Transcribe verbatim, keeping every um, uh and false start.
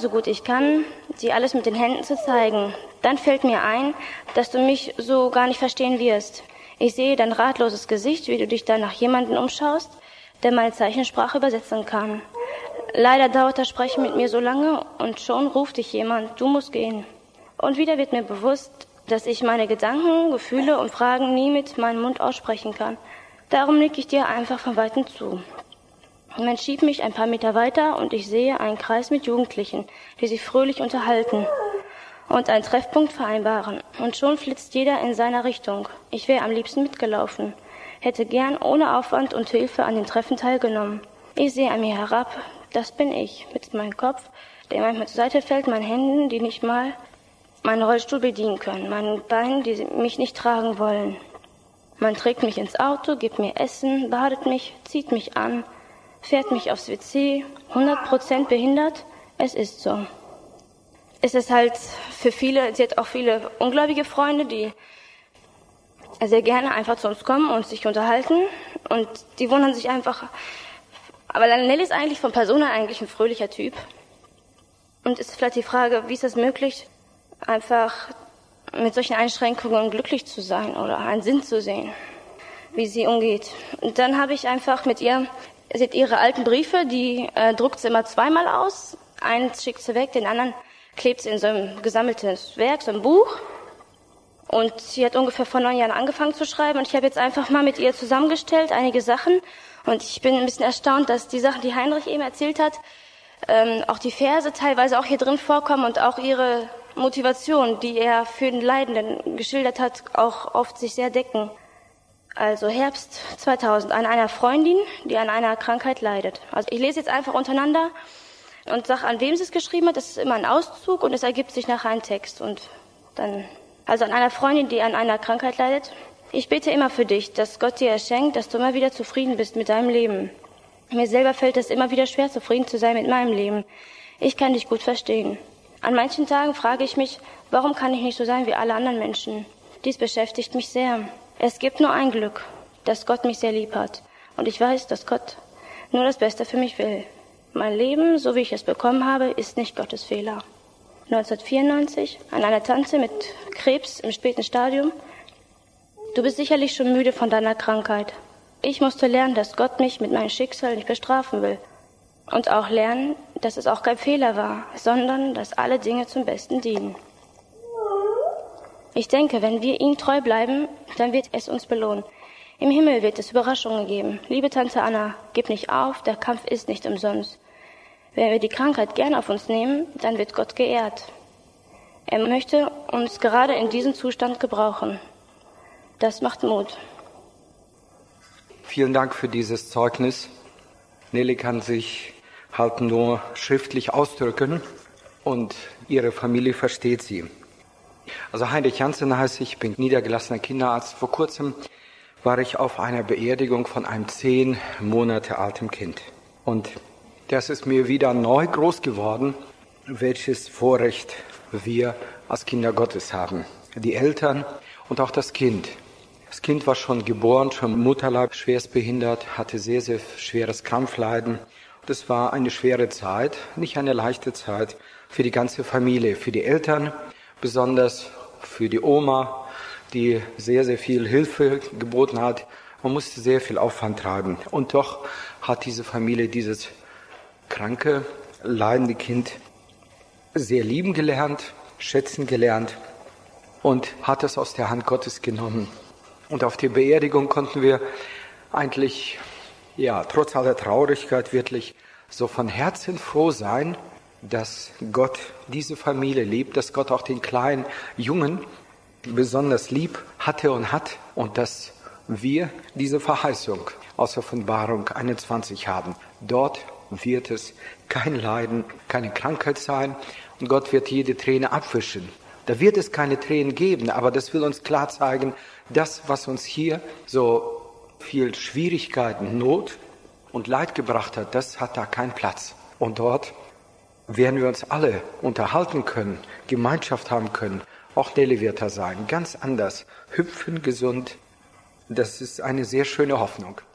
so gut ich kann, dir alles mit den Händen zu zeigen. Dann fällt mir ein, dass du mich so gar nicht verstehen wirst. Ich sehe dein ratloses Gesicht, wie du dich dann nach jemandem umschaust, der meine Zeichensprache übersetzen kann. Leider dauert das Sprechen mit mir so lange und schon ruft dich jemand, du musst gehen. Und wieder wird mir bewusst, dass ich meine Gedanken, Gefühle und Fragen nie mit meinem Mund aussprechen kann. Darum nicke ich dir einfach von Weitem zu. Man schiebt mich ein paar Meter weiter und ich sehe einen Kreis mit Jugendlichen, die sich fröhlich unterhalten und einen Treffpunkt vereinbaren. Und schon flitzt jeder in seiner Richtung. Ich wäre am liebsten mitgelaufen, hätte gern ohne Aufwand und Hilfe an den Treffen teilgenommen. Ich sehe an mir herab, das bin ich, mit meinem Kopf, der manchmal zur Seite fällt, meinen Händen, die nicht mal meinen Rollstuhl bedienen können, meinen Beinen, die mich nicht tragen wollen. Man trägt mich ins Auto, gibt mir Essen, badet mich, zieht mich an, fährt mich aufs W C, hundert Prozent behindert, es ist so. Es ist halt für viele, sie hat auch viele ungläubige Freunde, die sehr gerne einfach zu uns kommen und sich unterhalten und die wundern sich einfach, aber Nelly ist eigentlich von Person her eigentlich ein fröhlicher Typ und ist vielleicht die Frage, wie ist das möglich, einfach mit solchen Einschränkungen glücklich zu sein oder einen Sinn zu sehen, wie sie umgeht. Und dann habe ich einfach mit ihr, sie hat ihre alten Briefe, die äh, druckt sie immer zweimal aus. Einen schickt sie weg, den anderen klebt sie in so ein gesammeltes Werk, so ein Buch. Und sie hat ungefähr vor neun Jahren angefangen zu schreiben. Und ich habe jetzt einfach mal mit ihr zusammengestellt, einige Sachen. Und ich bin ein bisschen erstaunt, dass die Sachen, die Heinrich eben erzählt hat, ähm, auch die Verse teilweise auch hier drin vorkommen und auch ihre Motivation, die er für den Leidenden geschildert hat, auch oft sich sehr decken. Also Herbst zweitausend, an einer Freundin, die an einer Krankheit leidet. Also ich lese jetzt einfach untereinander und sage, an wem sie es geschrieben hat. Das ist immer ein Auszug und es ergibt sich nachher ein Text. Und dann, also an einer Freundin, die an einer Krankheit leidet. Ich bete immer für dich, dass Gott dir erschenkt, dass du immer wieder zufrieden bist mit deinem Leben. Mir selber fällt es immer wieder schwer, zufrieden zu sein mit meinem Leben. Ich kann dich gut verstehen. An manchen Tagen frage ich mich, warum kann ich nicht so sein wie alle anderen Menschen? Dies beschäftigt mich sehr. Es gibt nur ein Glück, dass Gott mich sehr lieb hat. Und ich weiß, dass Gott nur das Beste für mich will. Mein Leben, so wie ich es bekommen habe, ist nicht Gottes Fehler. neunzehnhundertvierundneunzig, an einer Tante mit Krebs im späten Stadium. Du bist sicherlich schon müde von deiner Krankheit. Ich musste lernen, dass Gott mich mit meinem Schicksal nicht bestrafen will. Und auch lernen, dass es auch kein Fehler war, sondern dass alle Dinge zum Besten dienen. Ich denke, wenn wir ihm treu bleiben, dann wird es uns belohnen. Im Himmel wird es Überraschungen geben. Liebe Tante Anna, gib nicht auf, der Kampf ist nicht umsonst. Wenn wir die Krankheit gern auf uns nehmen, dann wird Gott geehrt. Er möchte uns gerade in diesem Zustand gebrauchen. Das macht Mut. Vielen Dank für dieses Zeugnis. Nelly kann sich halt nur schriftlich ausdrücken und ihre Familie versteht sie. Also Heinrich Jansen heißt ich, bin niedergelassener Kinderarzt. Vor kurzem war ich auf einer Beerdigung von einem zehn Monate alten Kind. Und das ist mir wieder neu groß geworden, welches Vorrecht wir als Kinder Gottes haben. Die Eltern und auch das Kind. Das Kind war schon geboren, schon im Mutterleib schwerst behindert, hatte sehr, sehr schweres Krampfleiden. Das war eine schwere Zeit, nicht eine leichte Zeit für die ganze Familie, für die Eltern, besonders für die Oma, die sehr, sehr viel Hilfe geboten hat. Man musste sehr viel Aufwand treiben. Und doch hat diese Familie dieses kranke, leidende Kind sehr lieben gelernt, schätzen gelernt und hat es aus der Hand Gottes genommen. Und auf der Beerdigung konnten wir eigentlich, ja, trotz aller Traurigkeit wirklich so von Herzen froh sein, dass Gott diese Familie liebt, dass Gott auch den kleinen Jungen besonders lieb hatte und hat und dass wir diese Verheißung aus Offenbarung einundzwanzig haben. Dort wird es kein Leiden, keine Krankheit sein und Gott wird jede Träne abwischen. Da wird es keine Tränen geben, aber das will uns klar zeigen, das, was uns hier so viel Schwierigkeiten, Not und Leid gebracht hat, das hat da keinen Platz. Und dort werden wir uns alle unterhalten können, Gemeinschaft haben können. Auch Nelly wird da sein, ganz anders, hüpfen, gesund. Das ist eine sehr schöne Hoffnung.